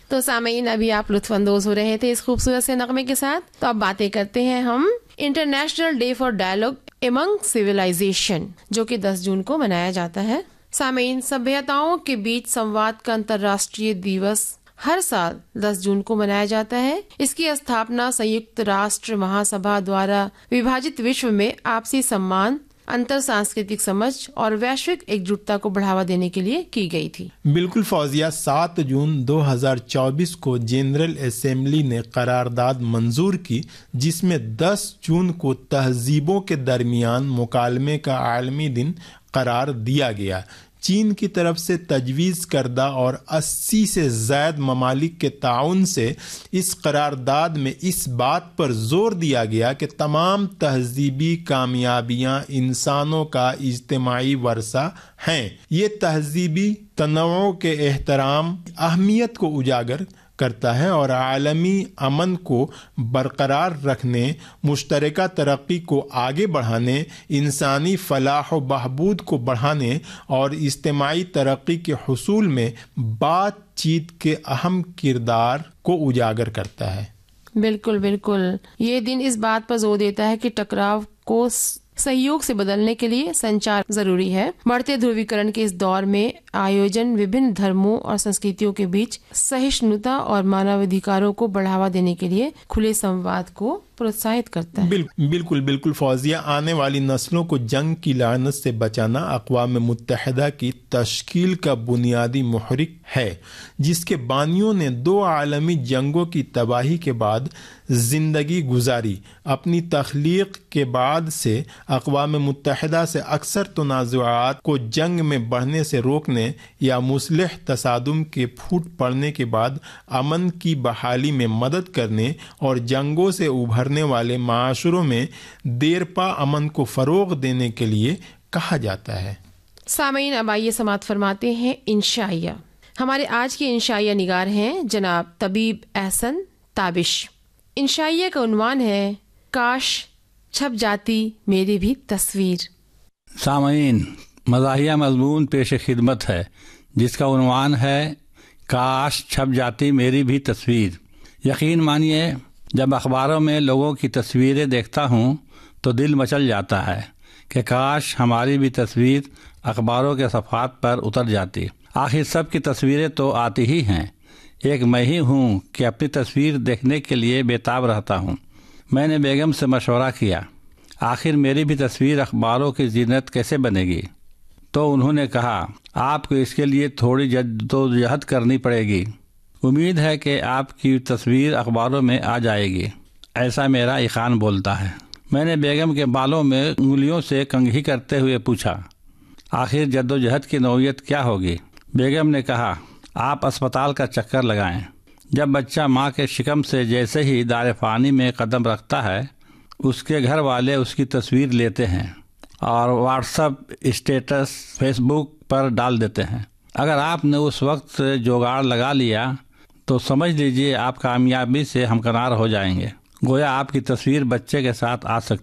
تو سامعین ابھی آپ لطف اندوز ہو رہے تھے اس خوبصورت سے نغمے کے ساتھ. تو اب باتیں کرتے ہیں ہم international day for dialogue among civilisation جو کہ 10 جون کو منایا جاتا ہے. سامعین، سبھیتاؤں کے بیچ سمواد کا انترراشٹریہ دیوس ہر سال 10 جون کو منایا جاتا ہے. اس کی استھاپنا سیکت راشٹر مہا سبھا دوارا وبھاجت وشو میں آپسی سمان، انتر سانسکرتک سمجھ اور ویشوک ایک جٹتا کو بڑھاوا دینے کے لیے کی گئی تھی. بالکل فوزیہ، 7 جون 2024 کو جنرل اسمبلی نے قرارداد منظور کی جس میں 10 جون کو تہذیبوں کے درمیان مکالمے کا عالمی دن قرار دیا گیا. چین کی طرف سے تجویز کردہ اور 80 سے زائد ممالک کے تعاون سے اس قرارداد میں اس بات پر زور دیا گیا کہ تمام تہذیبی کامیابیاں انسانوں کا اجتماعی ورثہ ہیں. یہ تہذیبی تنوع کے احترام اہمیت کو اجاگر کرتا ہے اور عالمی امن کو برقرار رکھنے، مشترکہ ترقی کو آگے بڑھانے، انسانی فلاح و بہبود کو بڑھانے اور اجتماعی ترقی کے حصول میں بات چیت کے اہم کردار کو اجاگر کرتا ہے. بالکل بالکل، یہ دن اس بات پر زور دیتا ہے کہ ٹکراؤ کو سہیوگ سے بدلنے کے لیے سنچار ضروری ہے. بڑھتے دھرویکرن کے اس دور میں آیوجن وبھن دھرموں اور سنسکرتیوں کے بیچ سہشنوتا اور مانو ادھیکاروں کو بڑھاوا دینے کے لیے کھلے سمواد کو پروتساہت کرتا ہے. بالکل فوزیہ، آنے والی نسلوں کو جنگ کی لعنت سے بچانا اقوام متحدہ کی تشکیل کا بنیادی محرک ہے، جس کے بانیوں نے 2 عالمی جنگوں کی تباہی کے بعد زندگی گزاری. اپنی تخلیق کے بعد سے اقوام متحدہ سے اکثر تنازعات کو جنگ میں بڑھنے سے روکنے یا مصلح تصادم کے پھوٹ پڑنے کے بعد امن کی بحالی میں مدد کرنے اور جنگوں سے ابھرنے والے معاشروں میں دیرپا امن کو فروغ دینے کے لیے کہا جاتا ہے. سامعین، اب آئیے سماعت فرماتے ہیں انشائیہ. ہمارے آج کے انشائیہ نگار ہیں جناب طبیب احسن تابش. انشائیہ کا عنوان ہے کاش چھپ جاتی میری بھی تصویر. سامعین، مزاحیہ مضمون پیش خدمت ہے جس کا عنوان ہے کاش چھپ جاتی میری بھی تصویر. یقین مانیے، جب اخباروں میں لوگوں کی تصویریں دیکھتا ہوں تو دل مچل جاتا ہے کہ کاش ہماری بھی تصویر اخباروں کے صفحات پر اتر جاتی. آخر سب کی تصویریں تو آتی ہی ہیں، ایک میں ہی ہوں کہ اپنی تصویر دیکھنے کے لیے بےتاب رہتا ہوں. میں نے بیگم سے مشورہ کیا آخر میری بھی تصویر اخباروں کی زینت کیسے بنے گی، تو انہوں نے کہا آپ کو اس کے لیے تھوڑی جدوجہد کرنی پڑے گی. امید ہے کہ آپ کی تصویر اخباروں میں آ جائے گی، ایسا میرا ایقان بولتا ہے. میں نے بیگم کے بالوں میں انگلیوں سے کنگھی کرتے ہوئے پوچھا آخر جدوجہد کی نوعیت کیا ہوگی. بیگم نے کہا آپ اسپتال کا چکر لگائیں. جب بچہ ماں کے شکم سے جیسے ہی دار فانی میں قدم رکھتا ہے، اس کے گھر والے اس کی تصویر لیتے ہیں اور واٹس ایپ اسٹیٹس فیس بک پر ڈال دیتے ہیں. اگر آپ نے اس وقت سے جوگاڑ لگا لیا تو سمجھ لیجئے آپ کامیابی سے ہمکنار ہو جائیں گے. گویا آپ کی تصویر بچے کے ساتھ آ سکتی